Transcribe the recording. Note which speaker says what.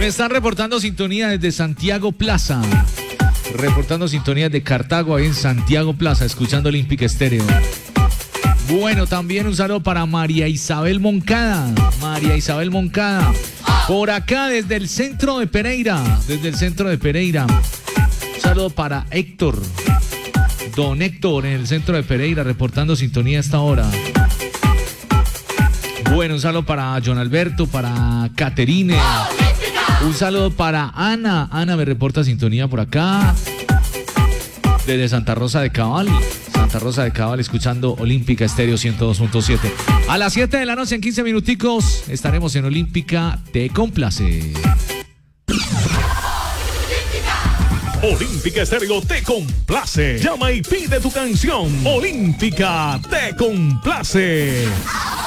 Speaker 1: Me están reportando sintonía desde Santiago Plaza. Reportando sintonía de Cartago ahí en Santiago Plaza, escuchando Olímpica Estéreo. Bueno, también un saludo para María Isabel Moncada. María Isabel Moncada. Por acá desde el centro de Pereira. Desde el centro de Pereira. Un saludo para Héctor. Don Héctor en el centro de Pereira, reportando sintonía a esta hora. Bueno, un saludo para John Alberto, para Caterine. Un saludo para Ana. Ana me reporta sintonía por acá. Desde Santa Rosa de Cabal. Santa Rosa de Cabal, escuchando Olímpica Estéreo 102.7. A las 7 de la noche, en 15 minuticos, estaremos en Olímpica Te Complace.
Speaker 2: Olímpica Estéreo te complace. Llama y pide tu canción. Olímpica te complace.